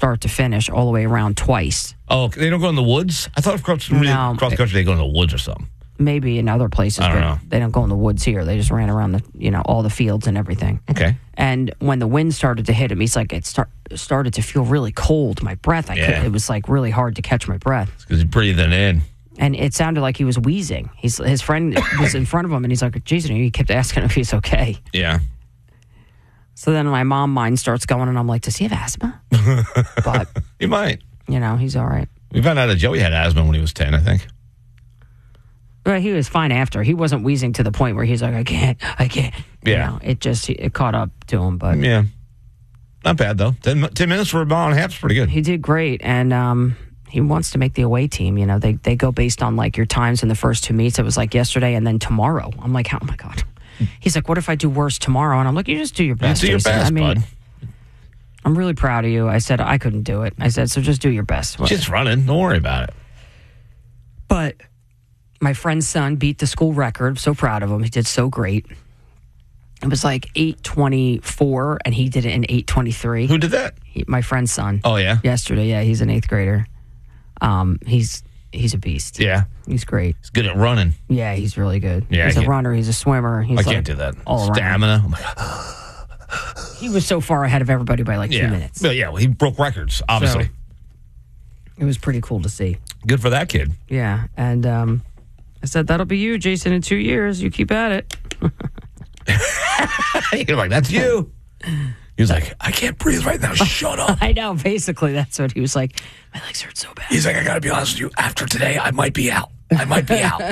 start to finish, all the way around twice. Oh, they don't go in the woods? I thought cross country they go in the woods or something. Maybe in other places, I don't know. They don't go in the woods here. They just ran around all the fields and everything. Okay. And when the wind started to hit him, he's like, it started to feel really cold. My breath, it was like really hard to catch my breath. Because he's breathing in. And it sounded like he was wheezing. His friend was in front of him, and he's like, Jason, he kept asking if he's okay. Yeah. So then my mind starts going, and I'm like, does he have asthma? But he might. He's all right. We found out that Joey had asthma when he was 10, I think. Well, he was fine after. He wasn't wheezing to the point where he's like, I can't. Yeah. It caught up to him. But yeah. Not bad, though. 10 minutes for a mile and a half is pretty good. He did great, and he wants to make the away team. They go based on, like, your times in the first 2 meets. It was, like, yesterday and then tomorrow. I'm like, oh, my God. He's like, what if I do worse tomorrow? And I'm like, you just do your best, do your Jason. best, bud. I'm really proud of you. I said, I couldn't do it. I said, so just do your best. Just running. Don't worry about it. But my friend's son beat the school record. I'm so proud of him. He did so great. It was like 8:24, and he did it in 8:23. Who did that? My friend's son. Oh, yeah? Yesterday, yeah. He's an 8th grader. He's a beast. Yeah. He's great. He's good at running. Yeah, he's really good. Yeah, he's a runner. He's a swimmer. I can't do that. All Stamina. He was so far ahead of everybody by like 2 minutes. Well, he broke records, obviously. So, it was pretty cool to see. Good for that kid. Yeah, and I said, that'll be you, Jason, in 2 years. You keep at it. You're like, that's you. He was like, I can't breathe right now. Shut up. I know. Basically, that's what he was like. My legs hurt so bad. He's like, I got to be honest with you. After today, I might be out. You got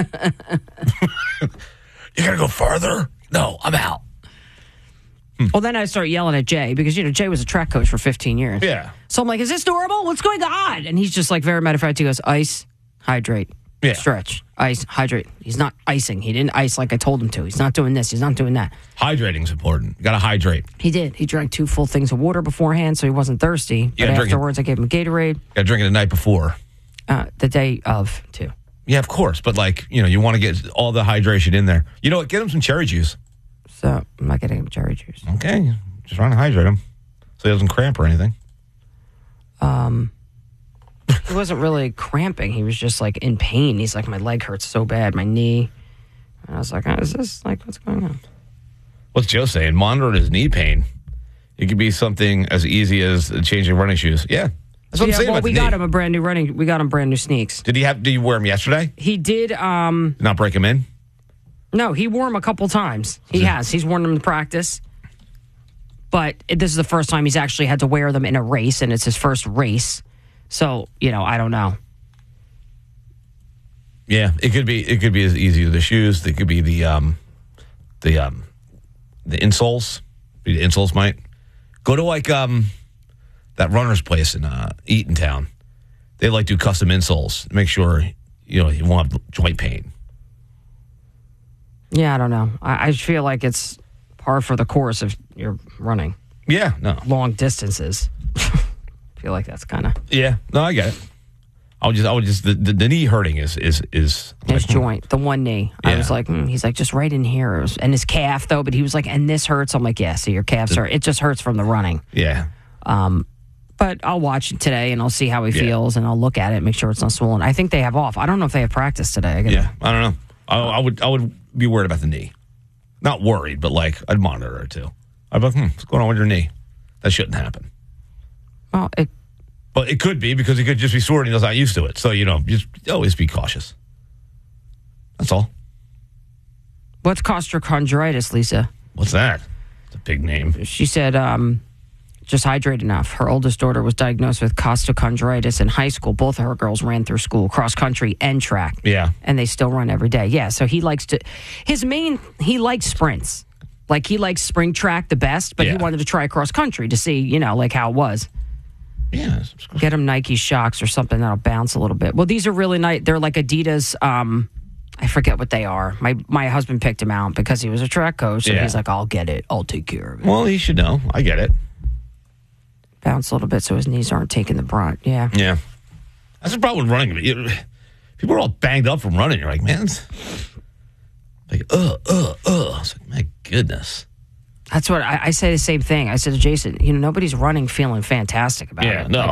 to go farther? No, I'm out. Well, then I start yelling at Jay because, Jay was a track coach for 15 years. Yeah. So I'm like, is this normal? What's going on? And he's just like very matter of fact. He goes, ice, hydrate, stretch, ice, hydrate. He's not icing. He didn't ice like I told him to. He's not doing this. He's not doing that. Hydrating's important. You got to hydrate. He did. He drank 2 full things of water beforehand, so he wasn't thirsty. But afterwards, I gave him Gatorade. Got to drink it the night before. The day of, too. Yeah, of course. But, you want to get all the hydration in there. You know what? Get him some cherry juice. So I'm not getting him cherry juice. Okay. Just trying to hydrate him so he doesn't cramp or anything. He wasn't really cramping. He was just like in pain. He's like, my leg hurts so bad, my knee. And I was like, is this like, what's going on? What's Joe saying? Monitoring his knee pain. It could be something as easy as changing running shoes. Yeah. That's what I'm saying. Well, about we got him brand new sneaks. Did you wear them yesterday? He did. Not break them in? No, he wore them a couple times. He's worn them in practice. But this is the first time he's actually had to wear them in a race, and it's his first race. So, I don't know. Yeah, it could be as easy as the shoes. It could be the insoles. The insoles might go to that runner's place in Eatontown. They do custom insoles. Make sure you won't have joint pain. Yeah, I don't know. I feel like it's par for the course if you're running. Yeah, no. Long distances. I feel like that's kind of... Yeah, no, I get it. I would just the knee hurting is his joint, the one knee. Yeah. I was like, he's like, just right in here. And his calf, though, but he was like, and this hurts. I'm like, yeah, so your calves hurt. It just hurts from the running. Yeah. But I'll watch it today, and I'll see how he feels, and I'll look at it, make sure it's not swollen. I think they have off. I don't know if they have practice today. I don't know. I would be worried about the knee. Not worried, but I'd monitor it too. I'd be like, what's going on with your knee? That shouldn't happen. Well, it could be because he could just be sore and he's not used to it. So, just always be cautious. That's all. What's costochondritis, Lisa? What's that? It's a big name. She said, just hydrate enough. Her oldest daughter was diagnosed with costochondritis in high school. Both of her girls ran through school, cross country and track. Yeah. And they still run every day. Yeah, so he likes he likes sprints. He likes spring track the best, but he wanted to try cross country to see, how it was. Yeah. Get him Nike Shocks or something that'll bounce a little bit. Well, these are really nice. They're like Adidas, I forget what they are. My husband picked him out because he was a track coach, so he's like, I'll get it. I'll take care of it. Well, he should know. I get it. Bounce a little bit so his knees aren't taking the brunt. Yeah. Yeah. That's the problem with running. People are all banged up from running. You're like, man, it's It's like, my goodness. That's what I say the same thing. I said to Jason, nobody's running feeling fantastic about it. No.